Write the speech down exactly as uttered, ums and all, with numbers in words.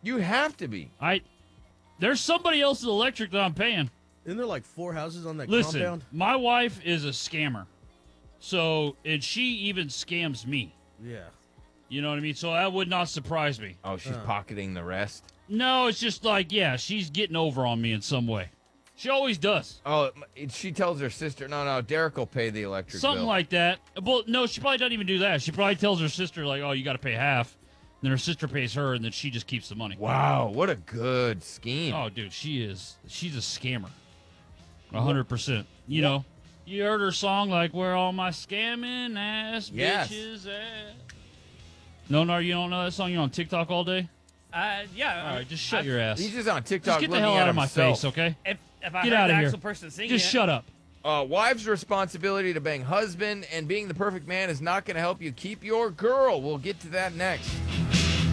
You have to be. I there's somebody else's electric that I'm paying. Isn't there like four houses on that Listen, compound? my wife is a scammer. So, and she even scams me. Yeah. You know what I mean? So that would not surprise me. Oh, she's Uh. pocketing the rest. No, it's just like, yeah, she's getting over on me in some way. She always does. Oh, it- she tells her sister, no, no, Derek will pay the electric Something bill. like that. Well, no, she probably doesn't even do that. She probably tells her sister, like, oh, you got to pay half. And then her sister pays her, and then she just keeps the money. Wow, what a good scheme. Oh, dude, she is. She's a scammer. A hundred percent. You know, you heard her song, like, where all my scamming ass Yes. bitches at? No, no, you don't know that song? You're on TikTok all day? Uh, yeah. All right, just shut I- your ass. He's just on Just TikTok get the looking hell at out of my himself. face, okay? If, if I Get heard outta the here. actual person singing Just it, shut up. Uh, wives' responsibility to bang husband and being the perfect man is not going to help you keep your girl. We'll get to that next.